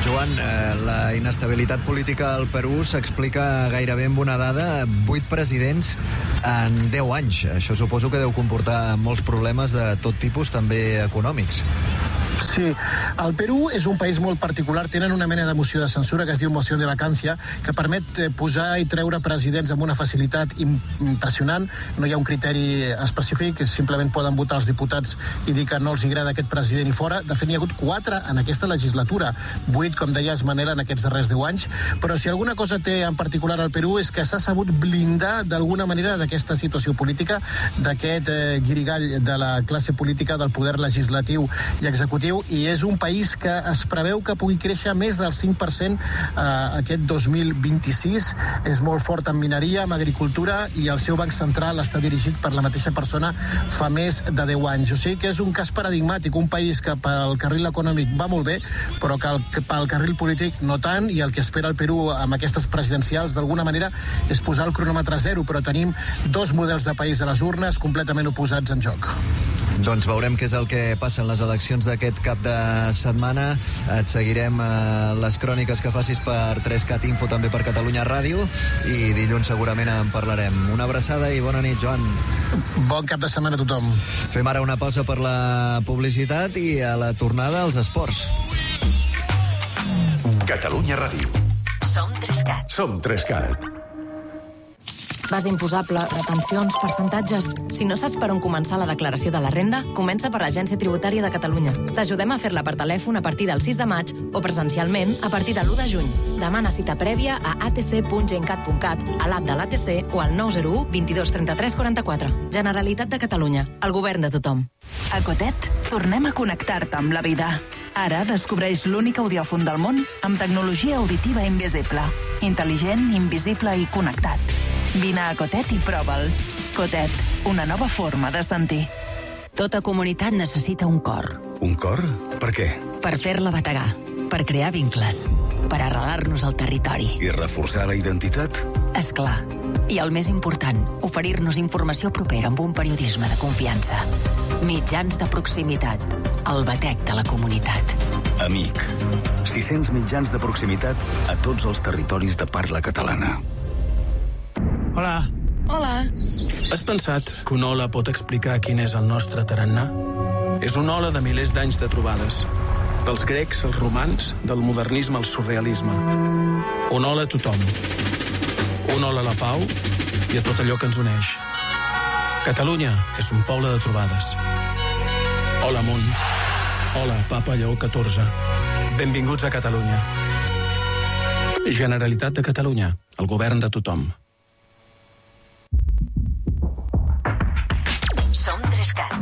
Joan, la inestabilitat política al Perú s'explica gairebé amb una dada: 8 presidents en 10 anys. Això suposo que deu comportar molts problemes de tot tipus, també econòmics. Sí, el Perú és un país molt particular. Tenen una mena de moció de censura que es diu moció de vacància, que permet posar i treure presidents amb una facilitat impressionant. No hi ha un criteri específic, simplement poden votar els diputats i dir que no els agrada aquest president i fora. De fet, n'hi ha hagut 4 en aquesta legislatura, 8, com deies, Manel, en aquests darrers 10 anys. Però si alguna cosa té en particular el Perú és que s'ha sabut blindar d'alguna manera d'aquesta situació política, d'aquest guirigall de la classe política, del poder legislatiu i executiu, i és un país que es preveu que pugui créixer més del 5% aquest 2026. És molt fort en mineria, en agricultura, i el seu banc central està dirigit per la mateixa persona fa més de 10 anys. O sigui que és un cas paradigmàtic, un país que pel carril econòmic va molt bé, però que pel carril polític no tant, i el que espera el Perú amb aquestes presidencials d'alguna manera és posar el cronòmetre a zero, però tenim 2 models de país a les urnes completament oposats en joc. Doncs veurem què és el que passa en les eleccions d'aquest cap de setmana. Et seguirem les cròniques que facis per 3Cat Info, també per Catalunya Ràdio, i dilluns segurament en parlarem. Una abraçada i bona nit, Joan. Bon cap de setmana a tothom. Fem ara una pausa per la publicitat i a la tornada als esports. Catalunya Ràdio. Som 3Cat. Som 3Cat. Base imposable, retencions, percentatges... Si no saps per on començar la declaració de la renda, comença per l'Agència Tributària de Catalunya. T'ajudem a fer-la per telèfon a partir del 6 de maig o presencialment a partir de l'1 de juny. Demana cita prèvia a atc.gencat.cat, a l'app de l'ATC o al 901 22 33 44. Generalitat de Catalunya, el govern de tothom. A Cotet, tornem a connectar-te amb la vida. Ara descobreix l'únic audiòfon del món amb tecnologia auditiva invisible. Intel·ligent, invisible i connectat. Vine a Cotet i prova'l. Cotet, una nova forma de sentir. Tota comunitat necessita un cor. Un cor? Per què? Per fer-la bategar, per crear vincles, per arrelar-nos al territori. I reforçar la identitat? És clar. I el més important, oferir-nos informació propera amb un periodisme de confiança. Mitjans de proximitat. El batec de la comunitat. Amic. 600 mitjans de proximitat a tots els territoris de parla catalana. Hola. Hola. Has pensat que una ola pot explicar quin és el nostre tarannà? És una ola de milers d'anys de trobades. Dels grecs als romans, del modernisme al surrealisme. Una ola a tothom. Una ola a la pau i a tot allò que ens uneix. Catalunya és un poble de trobades. Hola, món. Hola, Papa Lleó XIV. Benvinguts a Catalunya. Generalitat de Catalunya, el govern de tothom. Som 3Cat.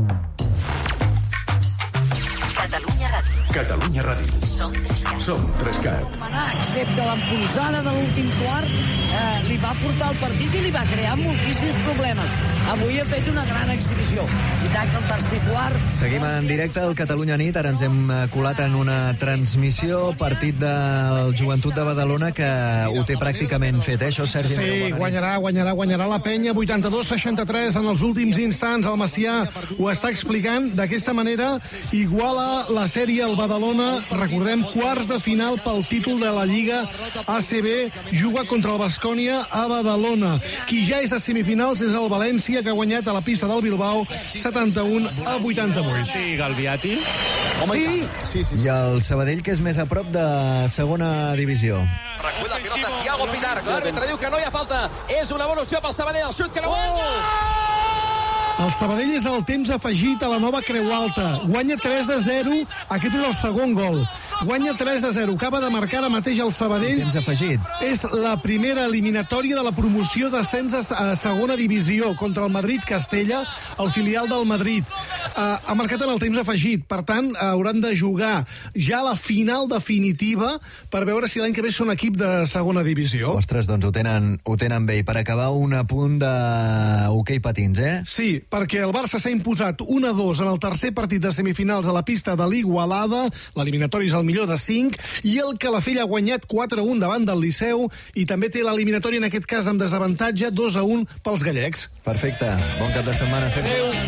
Catalunya Ràdio. Catalunya Ràdio. Som 3Cat. Som 3Cat. Excepte l'empolsada de l'últim quart, li va portar el partit i li va crear moltíssims problemes. Avui ha fet una gran exhibició. I tant que el tercer quart... Seguim en directe al Catalunya Nit. Ara ens hem colat en una transmissió, partit del Joventut de Badalona, que ho té pràcticament fet, Això, Sergi? Sí, guanyarà la penya, 82-63 en els últims instants. El Macià ho està explicant d'aquesta manera. Iguala la sèrie al Badalona. Recordem, quarts de final pel títol de la Lliga ACB. Juga contra el Baskonia a Badalona. Qui ja és a semifinals és el València, que ha guanyat a la pista del Bilbao 71-88. Sí, Galviati. Sí. I el Sabadell, que és més a prop de segona divisió. Recull la pilota, Thiago Pilar. L'àrbitre diu que no hi ha falta. És una bona opció pel Sabadell. El xut que no guanya. El Sabadell és el temps afegit a la nova Creu Alta. Guanya 3-0. Aquest és el segon gol. Guanya 3-0. Acaba de marcar ara mateix el Sabadell. Temps afegit. És la primera eliminatòria de la promoció d'ascens a segona divisió contra el Madrid-Castella, el filial del Madrid. Ha marcat en el temps afegit. Per tant, hauran de jugar ja la final definitiva per veure si l'any que ve són equip de segona divisió. Ostres, doncs ho tenen bé. I per acabar, un apunt d'hoquei patins, Sí, perquè el Barça s'ha imposat 1-2 en el tercer partit de semifinals a la pista de l'Igualada. L'eliminatori és el millor de 5, i el Calafell ha guanyat 4-1 davant del Liceu, i també té l'eliminatori en aquest cas amb desavantatge 2-1 pels gallecs. Perfecte. Bon cap de setmana, Sergi.